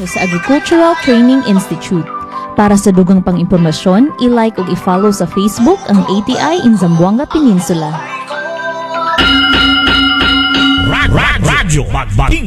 mahimo sa Agricultural Training Institute. Para sa dugang pang impormasyon, i-like ug i-follow sa Facebook ang ATI in Zamboanga Peninsula. Radyo Magbating